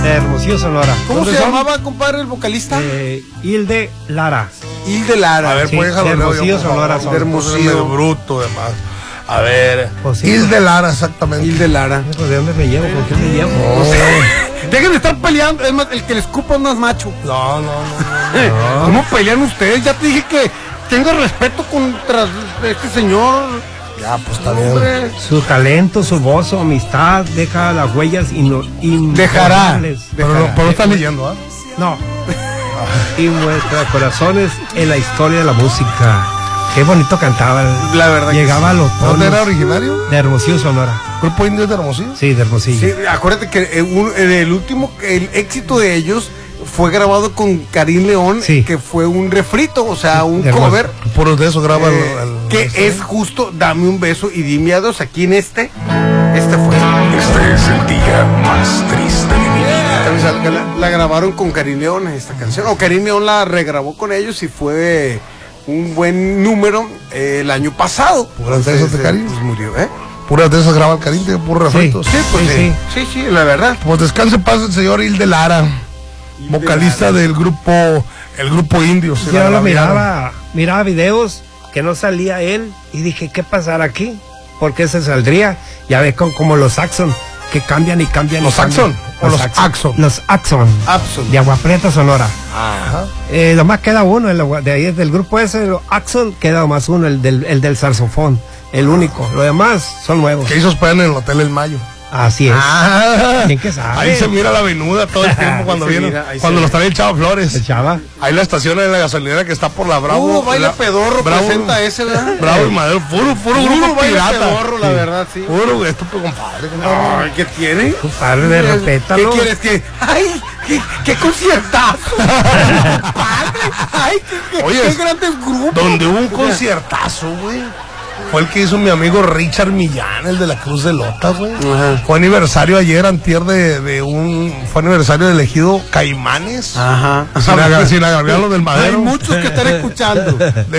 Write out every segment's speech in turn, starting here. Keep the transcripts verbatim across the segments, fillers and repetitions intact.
De Hermosillo, Sonora. ¿Cómo se son? llamaba, compadre, el vocalista? Eh, Hilde Lara. Hilde Lara. A ver, Sí, pues déjalo. de Hermosillo, Sonora. De Hermosillo. Bruto, además. A ver. Pues sí, Hilde Lara, exactamente. Hilde Lara. ¿De dónde me llevo? ¿Con quién me llevo? Oh. Dejen de estar peleando. Es más, el que le escupa no es macho. No, no, no. no. ¿Cómo pelean ustedes? Ya te dije que tengo respeto contra este señor. Ya, pues está bien. Hombre. Su talento, su voz, su amistad deja las huellas ino- Dejará. imborrables. Pero no, pero no está leyendo, ¿ah? No. Y muestra corazones en la historia de la música. Qué bonito cantaba. La verdad que Llegaba a los ¿Dónde tonos. era originario? De Hermosillo, Sonora. ¿Grupo Indio de Hermosillo? Sí, de Hermosillo. Sí, acuérdate que eh, un- eh, el último, el éxito de ellos fue grabado con Karim León, Sí. que fue un refrito, o sea, un de hermoso. cover. Puro de eso graba eh, el, el- que el- es justo Dame un beso y dime adiós. Aquí en este, este fue. Este es el día más triste de mi vida. O sea, que la, la grabaron con Karim León esta canción, o Karim León la regrabó con ellos y fue un buen número eh, el año pasado. Puras de esas de eh, Karim. pues murió, ¿eh? Puras de esas graba el Karim, tiene puros refritos. Sí, pues Sí, sí, sí, sí, la verdad. Pues descanse en paz el señor Hilde Lara, vocalista Lara. del grupo, el grupo Indio. se la Yo lo grabaron. miraba, miraba videos que no salía él y dije, ¿qué pasará aquí? ¿Por qué se saldría? Ya ves con, como los Axon, que cambian y cambian. ¿Los y cambian. Axon o los Axon? Los Axon. Axon. De Agua Prieta, Sonora. Ajá. Eh, nomás queda uno, el agua- de ahí del grupo ese, los Axon, queda más uno, el del, el del saxofón, el único. Los demás son nuevos. Que hizo hospedan en el Hotel El Mayo. Así es. Ah, Bien que sabe. ahí se mira la venuda todo el tiempo cuando Ahí se viene, mira, ahí se cuando mira. los trae el Chavo Flores. El chava. Ahí la estación en la gasolinera que está por la Bravo. Uh, baila la- pedorro, Bravo, presenta ese, ¿verdad? Bravo y Madero, puro, puro Puro grupo baila pirata. pedorro, la verdad, sí. Puro, esto pues compadre. compadre. Ay, ¿qué tiene? Padre, de respétalo. ¿Qué quieres que? ¡Ay! ¡Qué, qué conciertazo! ¡Padre! ¡Ay! ¡Qué, qué, Oye, qué grandes grupos! Donde hubo un conciertazo, güey. Fue el que hizo mi amigo Richard Millán, el de la Cruz de Lota, güey. Ajá. Fue aniversario ayer, antier de, de un... Fue aniversario del elegido Caimanes. Ajá. Sin, aga- sin agarrar lo del Hay Madero. muchos que están escuchando.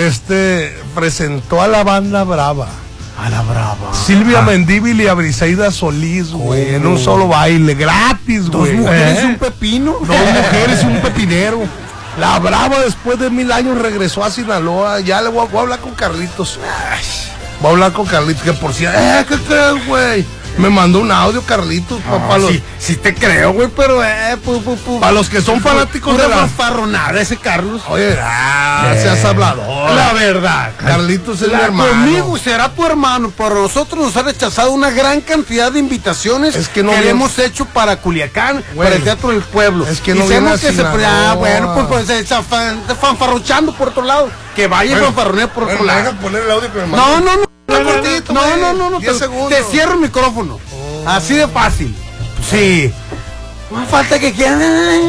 Este, presentó a la banda Brava. A la brava. Silvia Mendívil y a Briseida Solís, güey, en un solo baile, gratis, Dos güey. mujeres y ¿Eh? un pepino. Dos mujeres y un pepinero. La Brava después de mil años regresó a Sinaloa. Ya le voy a, voy a hablar con Carlitos. Ay, voy a hablar con Carlitos, que por si... Eh, ¿qué crees, güey? Me mandó un audio, Carlitos, Ah, para los, sí, sí te creo, güey, pero eh, pu, pu, pu. pa' los que son fanáticos Pura de la... fanfarronada ese Carlos. Oye, ah, seas hablador. La verdad. Carlitos es mi La- hermano. Conmigo será tu hermano, pero nosotros nos ha rechazado una gran cantidad de invitaciones Es que no le viene- hemos hecho para Culiacán, Güey, para el Teatro del Pueblo. es que Y no viene sabemos a que se Sinaloa. ah, bueno, pues, pues se está fan- fanfarrochando por otro lado. Que vaya y Bueno, fanfarronee por otro Bueno, lado. deja poner el audio que me No, mandó. no, no. Está No, cortito, no, güey. no, no, no, diez te, segundos. te cierro el micrófono. Así de fácil. Sí. No falta que quieran.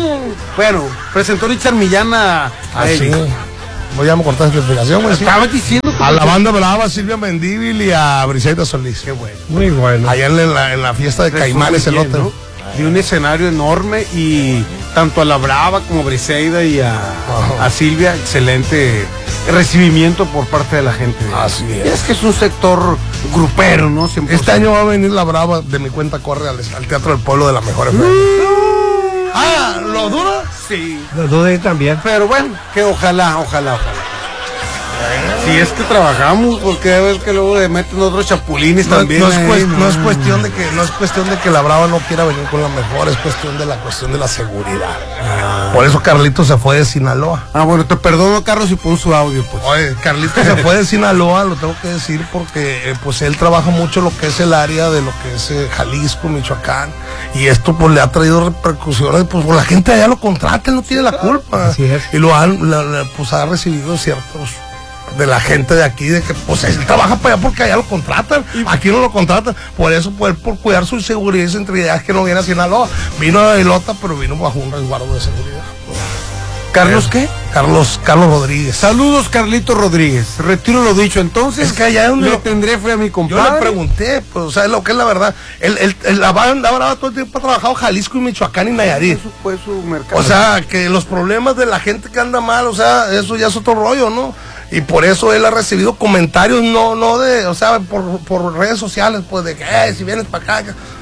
Bueno, presentó Richard Millán a, a Ah, sí. ellos. Voy a cortar esta explicación, güey. sí. Estaba diciendo que A la banda Brava, Silvia Mendívil y a Briseida Solís. Qué bueno. Muy bueno. Allá en la, en la fiesta de Caimanes, el Bien, hotel. ¿no? De un escenario enorme y tanto a la Brava como a Briseida y a, a Silvia, excelente recibimiento por parte de la gente. Así es. Es que es un sector grupero, ¿no? cien por ciento. Este año va a venir la Brava, de mi cuenta corre al, al Teatro del Pueblo de la Mejor F M. Ah, ¿lo dura? Sí. Lo dudé también. Pero bueno, que ojalá, ojalá, ojalá. Si es que trabajamos, porque a ver que luego le meten otros chapulines No, también. no es ahí, cues- ¿no? no es cuestión de que no es cuestión de que la Brava no quiera venir con la mejor, es cuestión de la cuestión de la seguridad. Por eso Carlitos se fue de Sinaloa. Ah, bueno, te perdono, Carlos, y pon su audio, pues. Oye, Carlitos se fue de Sinaloa, lo tengo que decir, porque eh, pues él trabaja mucho lo que es el área de lo que es eh, Jalisco, Michoacán, y esto pues le ha traído repercusiones, pues la gente allá lo contrata, él no tiene la culpa. Así es. Y lo han, la- la- pues ha recibido ciertos de la gente de aquí, de que pues él trabaja para allá porque allá lo contratan, aquí no lo contratan, por eso, por, por cuidar su seguridad y su integridad es que no viene a Sinaloa, vino a Ilota, pero vino bajo un resguardo de seguridad. ¿Carlos Eh, qué? Carlos, Carlos Rodríguez. Saludos, Carlito Rodríguez. Retiro lo dicho, entonces. Es que allá donde le lo- tendré fe a mi Yo compadre. le pregunté, pues, o sea, lo que es la verdad. El, el, el- la banda Brava todo el tiempo ha trabajado Jalisco y Michoacán y Nayarit. Eso fue su mercado. O sea, que los problemas de la gente que anda mal, o sea, eso ya es otro rollo, ¿no? Y por eso él ha recibido comentarios, no, no de, o sea, por, por redes sociales, pues, de que, eh, si vienes para acá.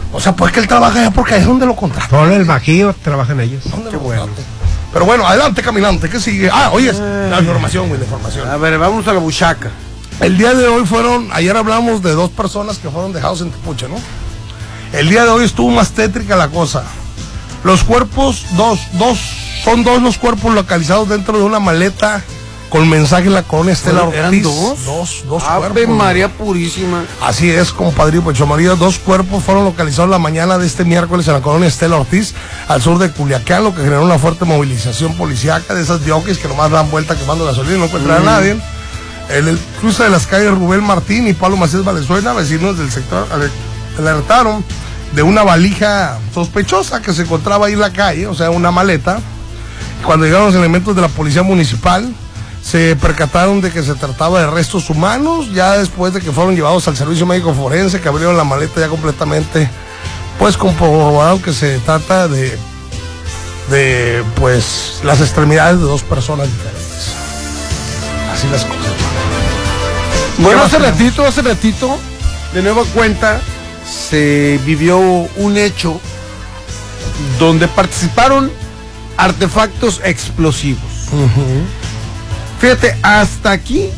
O sea, pues que él trabaja allá porque ahí es donde lo contratan. Solo el Bajío trabajan ellos. ¿Dónde lo contratan? Pero bueno, adelante, caminante, ¿qué sigue? Ah, oye, la información, güey, la información. A ver, vamos a la buchaca. El día de hoy fueron, ayer hablamos de dos personas que fueron dejados en Tepuche, ¿no? El día de hoy estuvo más tétrica la cosa. Los cuerpos, dos, dos, son dos los cuerpos localizados dentro de una maleta con mensaje en la colonia Estela Ortiz. ¿Eran dos? Dos, dos Ave cuerpos. María Purísima. Así es, compadre Pecho María. Dos cuerpos fueron localizados la mañana de este miércoles en la colonia Estela Ortiz, al sur de Culiacán, lo que generó una fuerte movilización policíaca de esas diokis que nomás dan vuelta quemando gasolina y no encuentran mm. a nadie. En el cruce de las calles Rubén Martín y Pablo Macías Valenzuela, vecinos del sector alertaron de una valija sospechosa que se encontraba ahí en la calle, o sea, una maleta. Cuando llegaron los elementos de la policía municipal, se percataron de que se trataba de restos humanos, ya después de que fueron llevados al servicio médico forense, que abrieron la maleta ya completamente, pues comprobaron que se trata de, de, pues, las extremidades de dos personas diferentes. Así las cosas. Bueno, hace ratito, hace ratito, de nueva cuenta, se vivió un hecho donde participaron artefactos explosivos. Uh-huh. Fíjate, hasta aquí,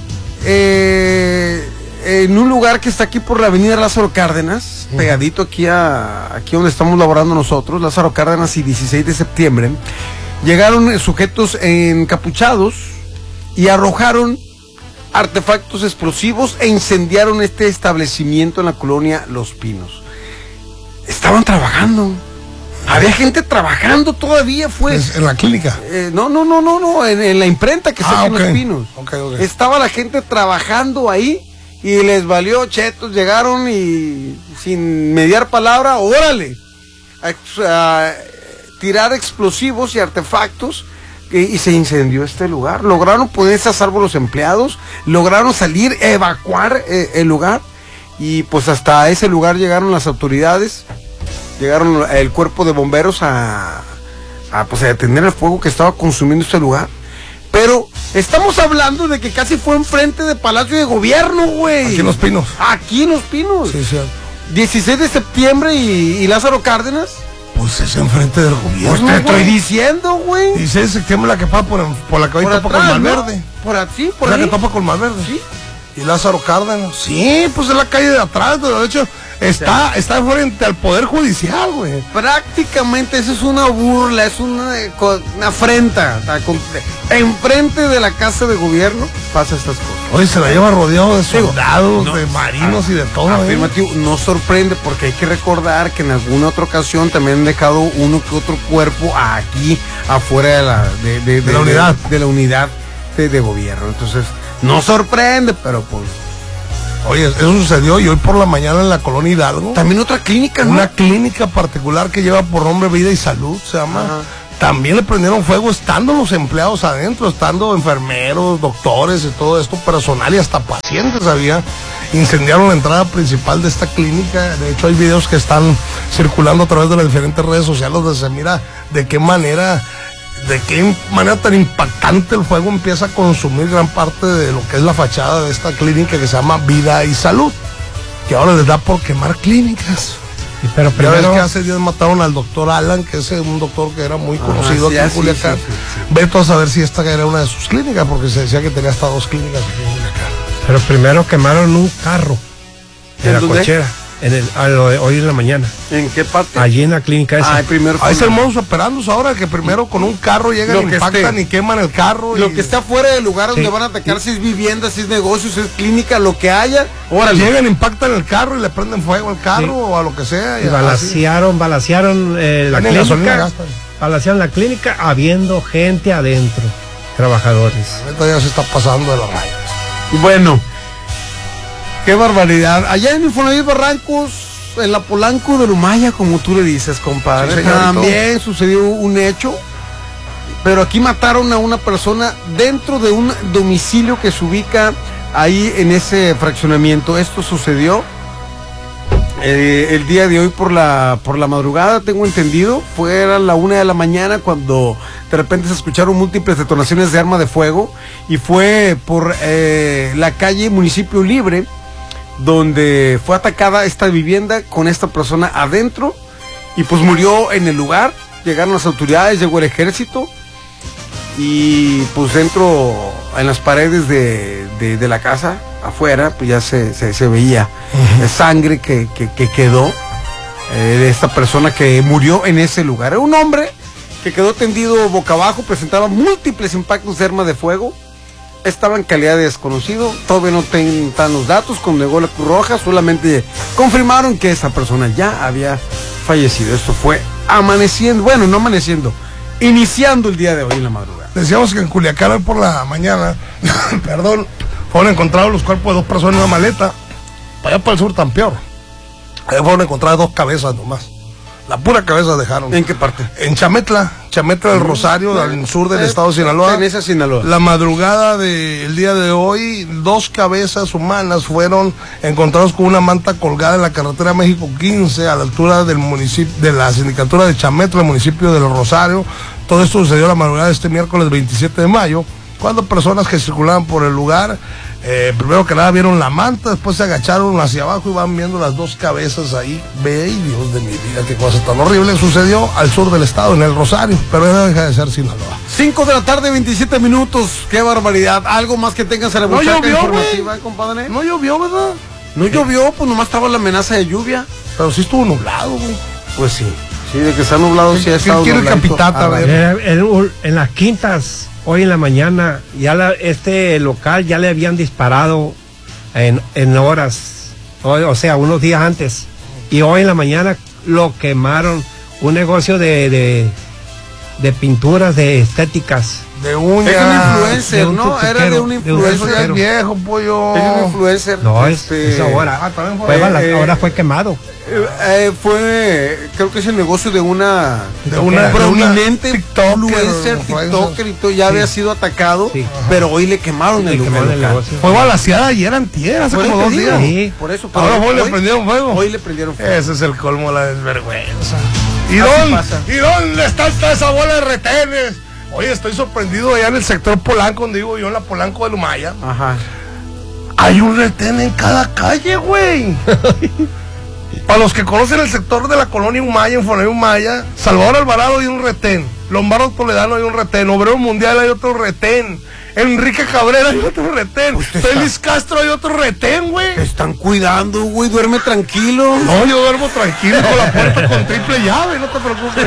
eh, en un lugar que está aquí por la avenida Lázaro Cárdenas, uh-huh. pegadito aquí a aquí donde estamos laborando nosotros, Lázaro Cárdenas y dieciséis de septiembre, llegaron sujetos encapuchados y arrojaron artefactos explosivos e incendiaron este establecimiento en la colonia Los Pinos. Estaban trabajando. Había gente trabajando todavía, fue. ¿En la clínica? Eh, no, no, no, no, no, en, en la imprenta que está ah, en okay. Los Pinos. Okay, okay. Estaba la gente trabajando ahí y les valió chetos, llegaron y sin mediar palabra, órale, a, a tirar explosivos y artefactos. Y se incendió este lugar. Lograron ponerse a salvo los empleados, lograron salir, evacuar eh, el lugar, y pues hasta ese lugar llegaron las autoridades, llegaron el cuerpo de bomberos a, a pues a detener el fuego que estaba consumiendo este lugar. Pero estamos hablando de que casi fue enfrente de Palacio de Gobierno, güey. Aquí en Los Pinos. Aquí en Los Pinos. Sí, sí. dieciséis de septiembre y, y Lázaro Cárdenas. Pues es enfrente del gobierno. Pues te estoy diciendo, güey. dieciséis de septiembre la que pasa por, por la que por topa atrás, con ¿no? Malverde. Por así, por la ahí. que topa con Malverde. Sí. Y Lázaro Cárdenas. Sí, pues es la calle de atrás. De hecho, está, sí. está frente al Poder Judicial, güey. Prácticamente eso es una burla, es una, una afrenta. Enfrente de la casa de gobierno pasa estas cosas. Oye, se la lleva rodeado de soldados, no, de marinos ah, y de todo. Afirmativo, ¿eh? No sorprende porque hay que recordar que en alguna otra ocasión también han dejado uno que otro cuerpo aquí afuera de la, de, de, de, de la unidad, de, de la unidad de, de gobierno. Entonces, no sorprende, pero pues... Oye, eso sucedió y hoy por la mañana en la colonia Hidalgo. También otra clínica, ¿no? Una clínica particular que lleva por nombre Vida y Salud, se llama. Ajá. También le prendieron fuego estando los empleados adentro, estando enfermeros, doctores y todo esto, personal y hasta pacientes había. Incendiaron la entrada principal de esta clínica. De hecho hay videos que están circulando a través de las diferentes redes sociales donde se mira de qué manera, de qué manera tan impactante el fuego empieza a consumir gran parte de lo que es la fachada de esta clínica que se llama Vida y Salud, que ahora les da por quemar clínicas. Y pero primero... Ya ves que hace días mataron al doctor Alan, que es un doctor que era muy conocido Ajá, sí, aquí en sí, Culiacán. sí, sí, sí. Vete a saber si esta era una de sus clínicas, porque se decía que tenía hasta dos clínicas aquí en Culiacán. Pero primero quemaron un carro en la dónde? cochera, en el, a lo de hoy en la mañana. ¿En qué parte? Allí en la clínica esa. Ah, primero Ahí está el modus operandi ahora, que primero con un carro llegan, Lo que impactan esté. y queman el carro. Lo y... que está fuera del lugar donde Sí. van a atacar, si es vivienda, si es negocio, si es clínica, lo que haya, órale. Llegan, impactan el carro y le prenden fuego al carro Sí. o a lo que sea. Y balacearon, balacearon eh, la Tienen gasolina, clínica. gastan. Balacearon la clínica habiendo gente adentro, trabajadores. Ahorita ya se está pasando de la raya. Bueno, qué barbaridad. Allá en Infonavit Barrancos, en la Polanco de Lumaya, como tú le dices, compadre, Sí, señorito. también sucedió un hecho, pero aquí mataron a una persona dentro de un domicilio que se ubica ahí en ese fraccionamiento. Esto sucedió eh, el día de hoy por la por la madrugada, tengo entendido. Fue a la una de la mañana cuando de repente se escucharon múltiples detonaciones de arma de fuego y fue por eh, la calle Municipio Libre, donde fue atacada esta vivienda con esta persona adentro y pues murió en el lugar. Llegaron las autoridades, llegó el ejército y pues dentro, en las paredes de, de, de la casa, afuera, pues ya se, se, se veía uh-huh. sangre que, que, que quedó eh, de esta persona que murió en ese lugar. Era un hombre que quedó tendido boca abajo, presentaba múltiples impactos de arma de fuego, estaba en calidad de desconocido, todavía no están los datos, cuando llegó la Cruz Roja solamente confirmaron que esa persona ya había fallecido. Esto fue amaneciendo, bueno, no amaneciendo, iniciando el día de hoy en la madrugada. Decíamos que en Culiacán hoy por la mañana, perdón, fueron encontrados los cuerpos de dos personas en una maleta. Para allá para el sur tan peor. Ahí fueron encontradas dos cabezas nomás. La pura cabeza dejaron. ¿En qué parte? En Chametla, Chametla del Rosario, al mm, sur del eh, estado de Sinaloa. En esa Sinaloa. La madrugada del día de hoy, dos cabezas humanas fueron encontradas con una manta colgada en la carretera México quince, a la altura del municipio, de la sindicatura de Chametla, el municipio del Rosario. Todo esto sucedió la madrugada de este miércoles veintisiete de mayo, cuando personas que circulaban por el lugar, eh, primero que nada vieron la manta, después se agacharon hacia abajo y van viendo las dos cabezas ahí. Ve, Dios de mi vida, qué cosa tan horrible. Sucedió al sur del estado, en el Rosario, pero no deja de ser Sinaloa. cinco de la tarde, veintisiete minutos, qué barbaridad. ¿Algo más que tengas en la buchaca no informativa, compadre? No llovió, ¿verdad? No ¿Qué? llovió, pues nomás estaba la amenaza de lluvia. Pero sí estuvo nublado, güey. Pues sí, sí, de que está nublado, sí ha estado ¿Quién quiere capitata? A ver. En, en, en las quintas, hoy en la mañana, ya la, este local ya le habían disparado en, en horas, o, o sea, unos días antes. Y hoy en la mañana lo quemaron, un negocio de, de, de pinturas, de estéticas. De uñas. Es un influencer, un ¿no? Era de un influencer. Es viejo, pollo. Es un influencer. No, este... es, es ahora. Ah, también fue. Fue, Eh, la, eh, ahora fue quemado. Eh, eh, fue, creo que es el negocio de una, de una prominente TikToker, influencer, TikToker y todo, ya sí. había sido atacado, sí. pero hoy le quemaron Le el, quemaron el el local. negocio. Fue balaseada ayer antier, hace Por como eso dos te digo. días. Sí. Por eso, pero Ahora hoy le hoy, prendieron fuego. hoy le prendieron fuego. Ese es el colmo de la desvergüenza. ¿Y, Así dónde, pasa. ¿Y dónde está toda esa bola de retenes? Oye, estoy sorprendido allá en el sector Polanco, donde digo yo, en la Polanco de Lumaya. Ajá. Hay un retén en cada calle, güey. Para los que conocen el sector de la colonia Humaya, en Foneo Humaya, Salvador Alvarado hay un retén, Lombardo Toledano hay un retén, Obrero Mundial hay otro retén, Enrique Cabrera hay otro retén, Usted Félix está... Castro hay otro retén, güey. Te están cuidando, güey, duerme tranquilo. No, yo duermo tranquilo con la puerta con triple llave, no te preocupes.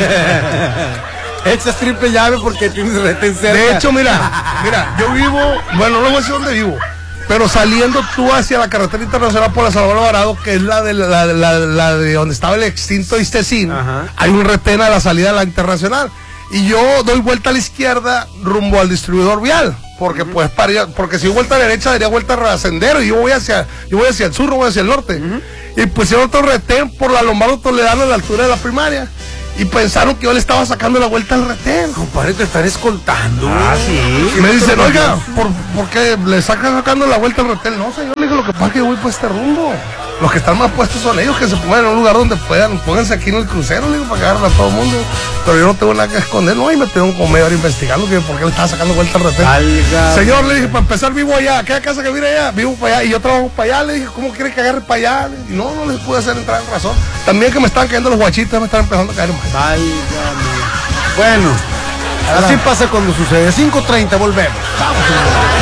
Echas triple llave porque tienes retén cerca. De hecho, mira, mira, yo vivo, bueno, no voy a decir dónde vivo, pero saliendo tú hacia la carretera internacional por la Salvador Alvarado, que es la de la, la, la, la de donde estaba el extinto Istecín, hay un retén a la salida de la internacional. Y yo doy vuelta a la izquierda rumbo al distribuidor vial, porque uh-huh. pues para, porque si doy vuelta a la derecha daría vuelta a Sendero y yo voy hacia, yo voy hacia el sur, no voy hacia el norte. Uh-huh. Y pusieron otro retén por la Lombardo Toledano a la altura de la primaria. Y pensaron que yo le estaba sacando la vuelta al retén. Compadre, te están escoltando. Ah, sí. Y me dicen, oiga, ¿por, ¿por qué le sacan sacando la vuelta al retén? No, señor, le digo, lo que pasa es que yo voy por este rumbo. Los que están más puestos son ellos, que se pongan en un lugar donde puedan, pónganse aquí en el crucero, le digo, para que agarren a todo el mundo. Pero yo no tengo nada que esconder, no, y me tengo como media hora investigando que por qué le estaba sacando vuelta al retén. Alga. Señor, le dije, para empezar vivo allá, aquella casa que vive allá, vivo para allá, y yo trabajo para allá, le dije, ¿cómo quiere que agarre para allá? Y no, no les pude hacer entrar en razón. También que me estaban cayendo los guachitos, me estaban empezando a caer mal. Válgame. Bueno, así pasa cuando sucede. cinco treinta, volvemos. Vamos.